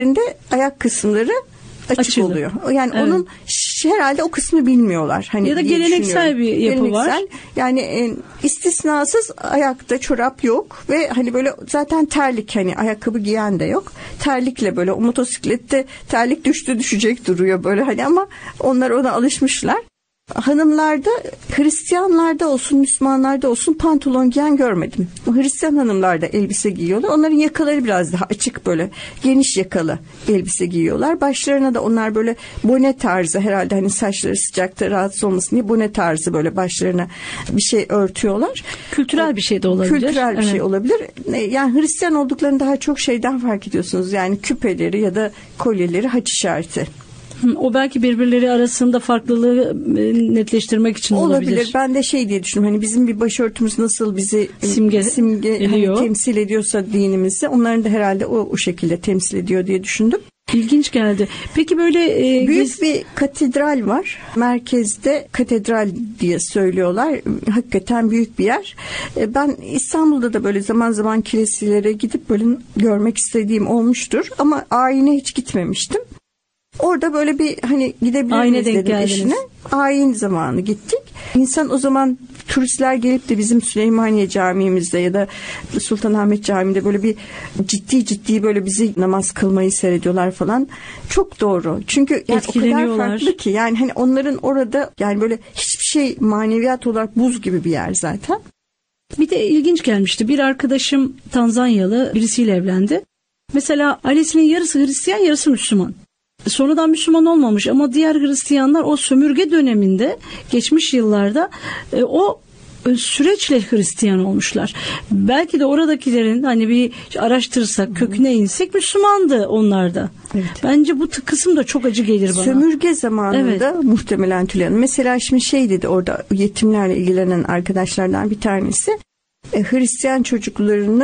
ayak kısımları açık oluyor. Yani evet. Onun herhalde o kısmı bilmiyorlar. Hani ya da geleneksel bir yapı var. Yani istisnasız ayakta çorap yok ve hani böyle zaten terlik, hani ayakkabı giyen de yok. Terlikle böyle o motosiklette terlik düşecek duruyor böyle hani, ama onlar ona alışmışlar. Hanımlarda, Hristiyanlarda olsun, Müslümanlarda olsun pantolon giyen görmedim. Hristiyan hanımlar da elbise giyiyorlar. Onların yakaları biraz daha açık, böyle geniş yakalı elbise giyiyorlar. Başlarına da onlar böyle bone tarzı, herhalde hani saçları sıcakta rahatsız olmasın diye bone tarzı böyle başlarına bir şey örtüyorlar. Kültürel bir şey de olabilir. Kültürel bir şey olabilir. Yani Hristiyan olduklarını daha çok şeyden fark ediyorsunuz. Yani küpeleri ya da kolyeleri, haç işareti. O belki birbirleri arasında farklılığı netleştirmek için olabilir. Ben de diye düşünüyorum. Hani bizim bir başörtümüz nasıl bizi simge hani temsil ediyorsa dinimizi, onların da herhalde o şekilde temsil ediyor diye düşündüm. İlginç geldi. Peki böyle büyük bir katedral var. Merkezde katedral diye söylüyorlar. Hakikaten büyük bir yer. Ben İstanbul'da da böyle zaman zaman kiliselere gidip böyle görmek istediğim olmuştur. Ama ayine hiç gitmemiştim. Orada böyle bir hani gidebiliriz dedim eşine. Ayin zamanı gittik. İnsan o zaman, turistler gelip de bizim Süleymaniye Camii'mizde ya da Sultanahmet Camii'nde böyle bir ciddi böyle bizi namaz kılmayı seyrediyorlar falan. Çok doğru. Çünkü yani o kadar farklı ki, yani hani onların orada yani böyle hiçbir şey maneviyat olarak buz gibi bir yer zaten. Bir de ilginç gelmişti. Bir arkadaşım Tanzanyalı birisiyle evlendi. Mesela ailesinin yarısı Hristiyan, yarısı Müslüman. Sonradan Müslüman olmamış ama diğer Hristiyanlar o sömürge döneminde, geçmiş yıllarda o süreçle Hristiyan olmuşlar. Belki de oradakilerin hani bir araştırsak, köküne insek Müslümandı onlar da. Evet. Bence bu kısım da çok acı gelir bana. Sömürge zamanında muhtemelen Tülay Hanım. Mesela şimdi dedi orada yetimlerle ilgilenen arkadaşlardan bir tanesi, Hristiyan çocuklarını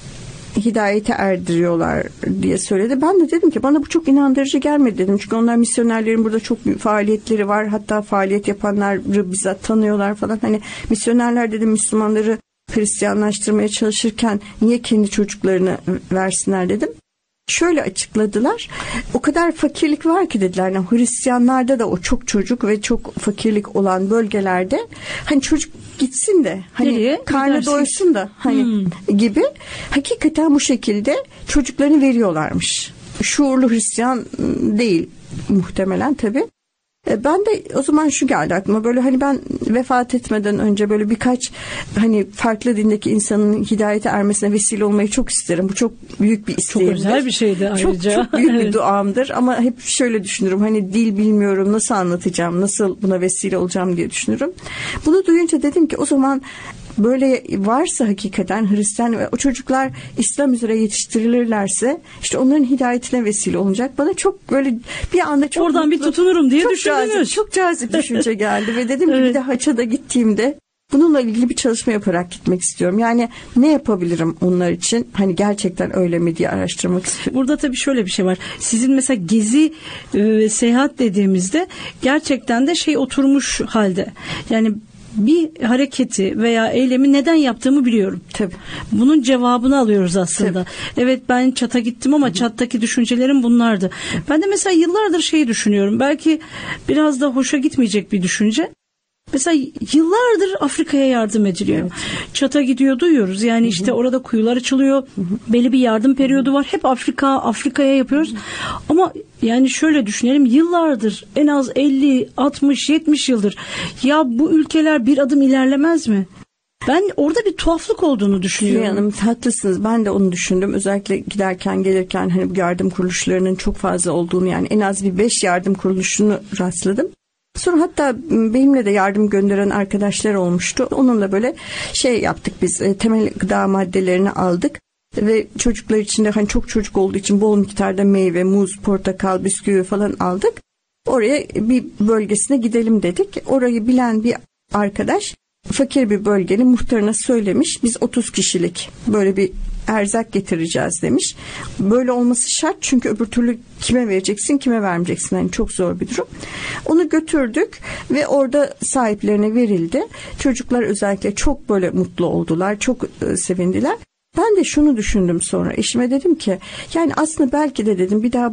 hidayete erdiriyorlar diye söyledi. Ben de dedim ki bana bu çok inandırıcı gelmedi dedim. Çünkü onlar misyonerlerin burada çok büyük faaliyetleri var. Hatta faaliyet yapanları bizzat tanıyorlar falan. Hani misyonerler dedim Müslümanları Hristiyanlaştırmaya çalışırken niye kendi çocuklarını versinler dedim. Şöyle açıkladılar. O kadar fakirlik var ki dediler. Yani Hristiyanlarda da o çok çocuk ve çok fakirlik olan bölgelerde hani çocuk gitsin de hani karnı doysun da hani gibi, hakikaten bu şekilde çocuklarını veriyorlarmış. Şuurlu Hristiyan değil muhtemelen tabii. Ben de o zaman şu geldi aklıma, böyle hani ben vefat etmeden önce böyle birkaç hani farklı dindeki insanın hidayete ermesine vesile olmayı çok isterim. Bu çok büyük bir isteğimdir. Çok özel bir şeydi ayrıca. Çok büyük bir duamdır ama hep şöyle düşünürüm, hani dil bilmiyorum, nasıl anlatacağım, nasıl buna vesile olacağım diye düşünürüm. Bunu duyunca dedim ki o zaman böyle varsa hakikaten Hristiyan ve o çocuklar İslam üzere yetiştirilirlerse işte onların hidayetine vesile olacak. Bana çok böyle bir anda çok oradan mutlu, bir tutunurum diye düşündünüz. Çok cazip düşünce geldi ve dedim ki bir de Haç'a da gittiğimde bununla ilgili bir çalışma yaparak gitmek istiyorum. Yani ne yapabilirim onlar için? Hani gerçekten öyle mi diye araştırmak istiyorum. Burada tabii şöyle bir şey var. Sizin mesela gezi, seyahat dediğimizde gerçekten de oturmuş halde. Yani bir hareketi veya eylemi neden yaptığımı biliyorum. Tabii. Bunun cevabını alıyoruz aslında. Tabii. Evet, ben Çat'a gittim ama Çat'taki düşüncelerim bunlardı. Ben de mesela yıllardır düşünüyorum. Belki biraz da hoşa gitmeyecek bir düşünce. Mesela yıllardır Afrika'ya yardım ediliyor. Evet. Çat'a gidiyor, duyuyoruz. Yani işte orada kuyular açılıyor. Belli bir yardım periyodu var. Hep Afrika'ya yapıyoruz. Ama yani şöyle düşünelim, yıllardır, en az 50, 60, 70 yıldır ya bu ülkeler bir adım ilerlemez mi? Ben orada bir tuhaflık olduğunu düşünüyorum. Hanım, haklısınız. Ben de onu düşündüm. Özellikle giderken gelirken hani bu yardım kuruluşlarının çok fazla olduğunu, yani en az bir 5 yardım kuruluşunu rastladım. Sonra hatta benimle de yardım gönderen arkadaşlar olmuştu. Onunla böyle yaptık biz, temel gıda maddelerini aldık. Ve çocuklar için de hani çok çocuk olduğu için bol miktarda meyve, muz, portakal, bisküvi falan aldık. Oraya bir bölgesine gidelim dedik. Orayı bilen bir arkadaş fakir bir bölgenin muhtarına söylemiş. Biz 30 kişilik böyle bir erzak getireceğiz demiş. Böyle olması şart çünkü öbür türlü kime vereceksin, kime vermeyeceksin. Yani çok zor bir durum. Onu götürdük ve orada sahiplerine verildi. Çocuklar özellikle çok böyle mutlu oldular. Çok sevindiler. Ben de şunu düşündüm sonra. Eşime dedim ki yani aslında belki de dedim bir daha